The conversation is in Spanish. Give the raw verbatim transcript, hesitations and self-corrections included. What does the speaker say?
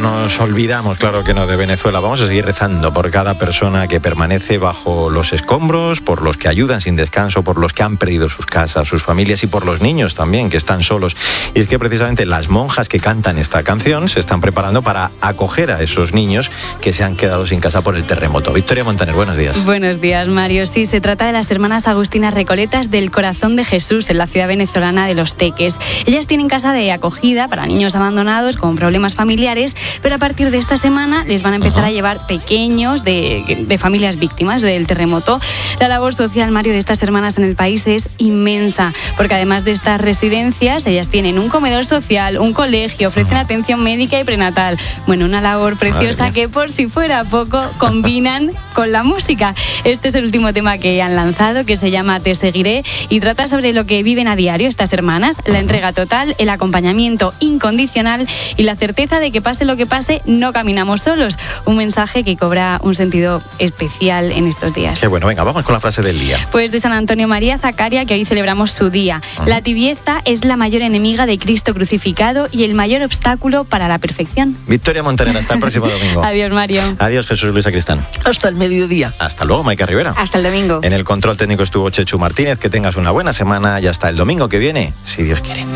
nos olvidamos, claro que no, de Venezuela. Vamos a seguir rezando por cada persona que permanece bajo los escombros, por los que ayudan sin descanso, por los que han perdido sus casas, sus familias y por los niños también que están solos. Y es que precisamente las monjas que cantan esta canción se están preparando para acoger a esos niños que se han quedado sin casa por el terremoto. Victoria Montaner, buenos días. Buenos días, Mario. Sí, se trata de las hermanas agustinas recoletas del Corazón de Jesús en la ciudad venezolana de Los Teques. Ellas tienen casa de acogida para niños abandonados con problemas familiares, pero a partir de esta semana les van a empezar uh-huh. a llevar pequeños de, de familias víctimas del terremoto. La labor social, Mario, de estas hermanas en el país es inmensa, porque además de estas residencias, ellas tienen un comedor social, un colegio, ofrecen uh-huh. atención médica y prenatal. Bueno, una labor preciosa que, por si fuera poco, combinan con la música. Este es el último tema que han lanzado, que se llama Te Seguiré, y trata sobre lo que viven a diario estas hermanas, la entrega total, el acompañamiento incondicional y la certeza de que pase lo que pase, no caminamos solos. Un mensaje que cobra un sentido especial en estos días. Qué bueno, venga, vamos con la frase del día. Pues de San Antonio María Zacaria, que hoy celebramos su día. Uh-huh. La tibieza es la mayor enemiga de Cristo crucificado y el mayor obstáculo para la perfección. Victoria Montaner, hasta el próximo domingo. Adiós, Mario. Adiós, Jesús Luis Sacristán. Hasta el mediodía. Hasta luego, Maika Rivera. Hasta el domingo. En el control técnico estuvo Chechu Martínez. Que tengas una buena semana y hasta el domingo que viene, si Dios quiere.